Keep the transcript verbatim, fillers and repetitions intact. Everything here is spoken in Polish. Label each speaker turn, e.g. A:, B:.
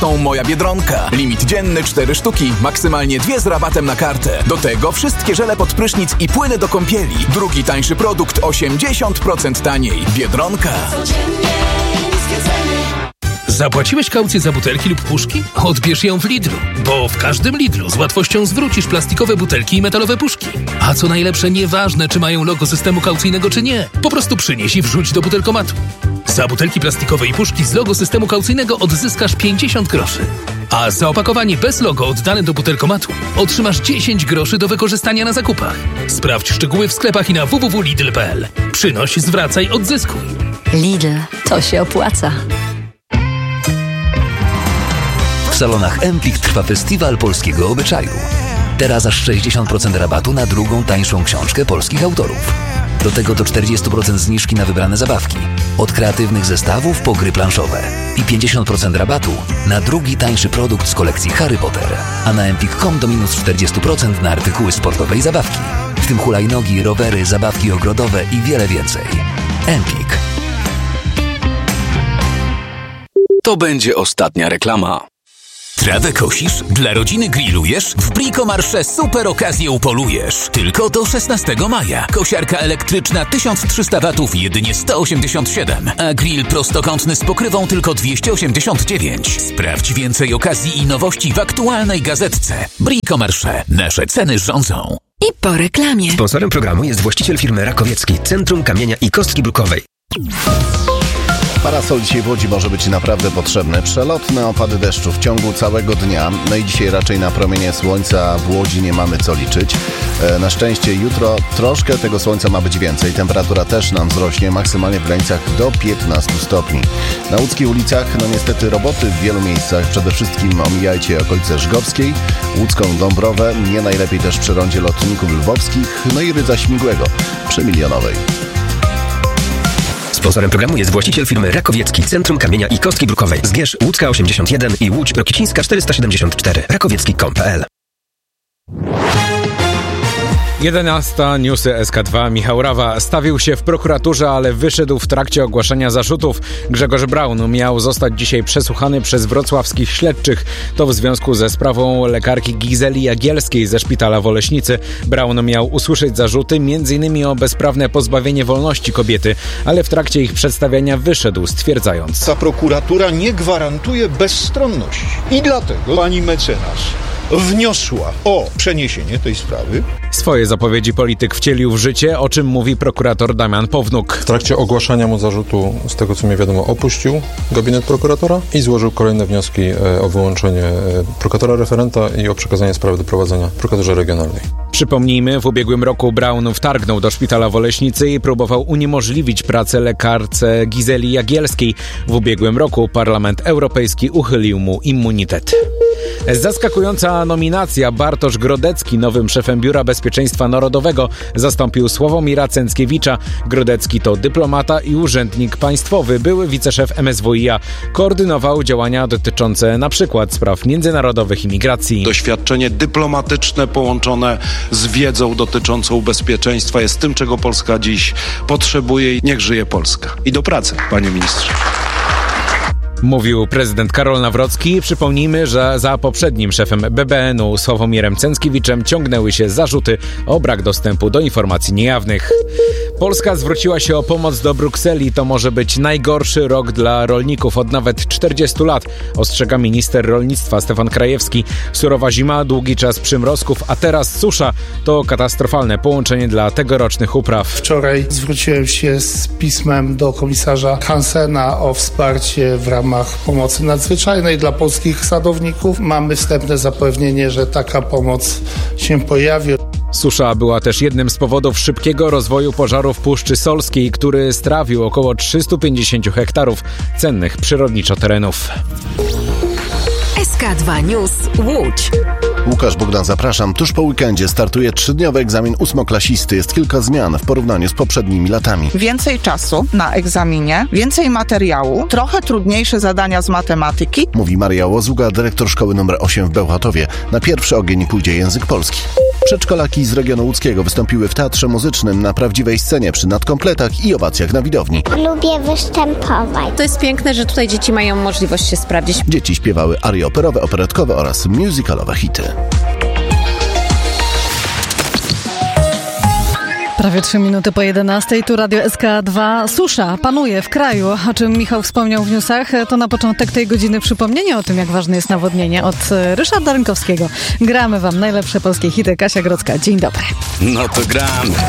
A: Tą moja Biedronka. Limit dzienny cztery sztuki, maksymalnie dwie z rabatem na kartę. Do tego wszystkie żele pod prysznic i płyny do kąpieli. Drugi tańszy produkt osiemdziesiąt procent taniej. Biedronka.
B: Zapłaciłeś kaucję za butelki lub puszki? Odbierz ją w Lidlu, bo w każdym Lidlu z łatwością zwrócisz plastikowe butelki i metalowe puszki. A co najlepsze, nieważne czy mają logo systemu kaucyjnego czy nie, po prostu przynieś i wrzuć do butelkomatu. Za butelki plastikowe i puszki z logo systemu kaucyjnego odzyskasz pięćdziesiąt groszy. A za opakowanie bez logo oddane do butelkomatu otrzymasz dziesięć groszy do wykorzystania na zakupach. Sprawdź szczegóły w sklepach i na w w w kropka lidl kropka p l. Przynoś, zwracaj, odzyskuj.
C: Lidl, to się opłaca.
D: W salonach Empik trwa festiwal polskiego obyczaju. Teraz aż sześćdziesiąt procent rabatu na drugą tańszą książkę polskich autorów. Do tego do czterdzieści procent zniżki na wybrane zabawki. Od kreatywnych zestawów po gry planszowe. I pięćdziesiąt procent rabatu na drugi tańszy produkt z kolekcji Harry Potter. A na empik kropka com do minus czterdzieści procent na artykuły sportowe i zabawki. W tym hulajnogi, rowery, zabawki ogrodowe i wiele więcej. Empik.
A: To będzie ostatnia reklama.
E: Trawę kosisz? Dla rodziny grillujesz? W Bricomarché super okazję upolujesz. Tylko do szesnastego maja. Kosiarka elektryczna tysiąc trzysta watów jedynie sto osiemdziesiąt siedem, a grill prostokątny z pokrywą tylko dwieście osiemdziesiąt dziewięć. Sprawdź więcej okazji i nowości w aktualnej gazetce. Bricomarché. Nasze ceny rządzą.
F: I po reklamie.
G: Sponsorem programu jest właściciel firmy Rakowiecki, Centrum Kamienia i Kostki Brukowej.
H: Parasol dzisiaj w Łodzi może być naprawdę potrzebny. Przelotne opady deszczu w ciągu całego dnia. No i dzisiaj raczej na promienie słońca w Łodzi nie mamy co liczyć. E, na szczęście jutro troszkę tego słońca ma być więcej. Temperatura też nam wzrośnie, maksymalnie w granicach do piętnastu stopni. Na łódzkich ulicach, no niestety roboty w wielu miejscach. Przede wszystkim omijajcie okolice Żgowskiej, łódzką Dąbrowę. Nie najlepiej też przy rondzie lotników lwowskich. No i Rydza Śmigłego przy Milionowej.
G: Sponsorem programu jest właściciel firmy Rakowiecki, Centrum Kamienia i Kostki Brukowej. Zgierz Łódzka osiemdziesiąt jeden i Łódź Rokicińska czterysta siedemdziesiąt cztery. rakowiecki kropka com kropka p l.
I: jedenasta Newsy S K dwa. Michał Rawa stawił się w prokuraturze, ale wyszedł w trakcie ogłaszania zarzutów. Grzegorz Braun miał zostać dzisiaj przesłuchany przez wrocławskich śledczych. To w związku ze sprawą lekarki Gizeli Jagielskiej ze szpitala w Oleśnicy. Braun miał usłyszeć zarzuty między innymi o bezprawne pozbawienie wolności kobiety, ale w trakcie ich przedstawiania wyszedł, stwierdzając:
J: ta prokuratura nie gwarantuje bezstronności. I dlatego pani mecenas wniosła o przeniesienie tej sprawy.
I: Swoje zapowiedzi polityk wcielił w życie, o czym mówi prokurator Damian Pownuk.
K: W trakcie ogłaszania mu zarzutu, z tego co mi wiadomo, opuścił gabinet prokuratora i złożył kolejne wnioski o wyłączenie prokuratora referenta i o przekazanie sprawy do prowadzenia prokuraturze regionalnej.
I: Przypomnijmy, w ubiegłym roku Braun wtargnął do szpitala w Oleśnicy i próbował uniemożliwić pracę lekarce Gizeli Jagielskiej. W ubiegłym roku Parlament Europejski uchylił mu immunitet. Zaskakująca nominacja. Bartosz Grodecki nowym szefem Biura Bezpieczeństwa Narodowego zastąpił Sławomira Cęckiewicza. Grodecki to dyplomata i urzędnik państwowy, były wiceszef M S W i a. Koordynował działania dotyczące np. spraw międzynarodowych i migracji.
L: Doświadczenie dyplomatyczne połączone z wiedzą dotyczącą bezpieczeństwa jest tym, czego Polska dziś potrzebuje i niech żyje Polska. I do pracy, panie ministrze.
I: Mówił prezydent Karol Nawrocki. Przypomnijmy, że za poprzednim szefem B B N u Sławomirem Cęckiewiczem ciągnęły się zarzuty o brak dostępu do informacji niejawnych. Polska zwróciła się o pomoc do Brukseli. To może być najgorszy rok dla rolników od nawet czterdziestu lat, ostrzega minister rolnictwa Stefan Krajewski. Surowa zima, długi czas przymrozków, a teraz susza. To katastrofalne połączenie dla tegorocznych upraw.
M: Wczoraj zwróciłem się z pismem do komisarza Hansena o wsparcie w ramach pomocy nadzwyczajnej dla polskich sadowników. Mamy wstępne zapewnienie, że taka pomoc się pojawi.
I: Susza była też jednym z powodów szybkiego rozwoju pożaru w Puszczy Solskiej, który strawił około trzysta pięćdziesiąt hektarów cennych przyrodniczo terenów.
F: S K dwa News Łódź.
H: Łukasz Bogdan, zapraszam. Tuż po weekendzie startuje trzydniowy egzamin ósmoklasisty. Jest kilka zmian w porównaniu z poprzednimi latami.
F: Więcej czasu na egzaminie, więcej materiału, trochę trudniejsze zadania z matematyki.
H: Mówi Maria Łozuga, dyrektor szkoły numer osiem w Bełchatowie. Na pierwszy ogień pójdzie język polski. Przedszkolaki z regionu łódzkiego wystąpiły w Teatrze Muzycznym na prawdziwej scenie przy nadkompletach i owacjach na widowni.
N: Lubię występować.
O: To jest piękne, że tutaj dzieci mają możliwość się sprawdzić.
H: Dzieci śpiewały arie operowe, operetkowe oraz musicalowe hity.
P: Prawie trzy minuty po jedenastej, tu Radio S K dwa. Susza panuje w kraju, o czym Michał wspomniał w newsach. To na początek tej godziny przypomnienie o tym, jak ważne jest nawodnienie od Ryszarda Rynkowskiego. Gramy wam najlepsze polskie hity. Kasia Grodzka, dzień dobry.
Q: No to gramy.